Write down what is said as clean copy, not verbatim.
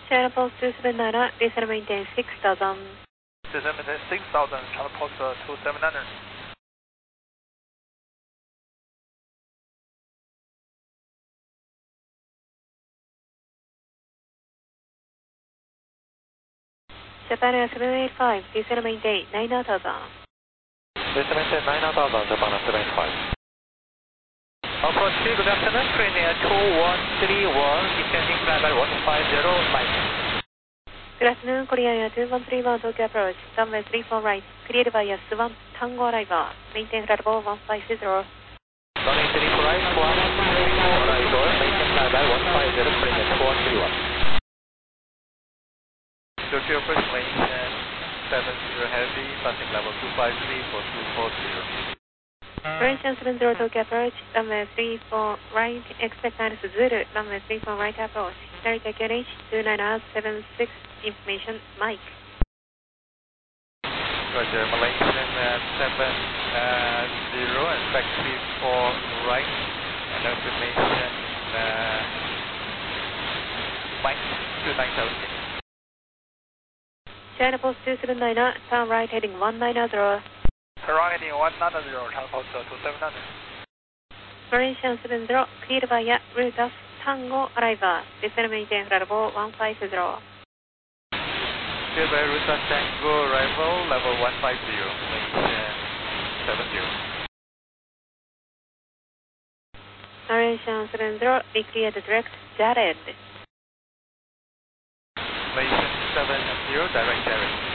Channel Post 279, descend maintain 6000. Descend maintain 6000, Channel Post 279. Japan Air 785, descend maintain 9000. Descend maintain 9000, Japan Air 785. Approach 3, good afternoon, Korean Air 2131, descending level 150, right. Good afternoon, Korean Air 2131, Tokyo approach, runway 34 right, cleared via Swan Tango arrival, maintain flight level 150. Runway 34 right, 134 arrival, maintain level 150, Korean Air 2131. Tokyo approach, maintain 70 heavy, passing level 253 for 240. Operation 70 Tokyo approach, runway 34 right, expect minus Zulu, runway 34 right approach. Delta QNH 2976, information, Mike. Roger, Malaysian 70, expect 34 right, and information, Mike 2976. China Post 279, turn right heading 190. Turn right heading 190, China Post 279. Malaysian 70, cleared via Rutas Tango arrival, descend maintain flight level 150. Cleared by Rutas Tango arrival, level 150, Malaysian 70. Malaysian 70, be cleared direct Jared. Malaysian 70, direct Jared.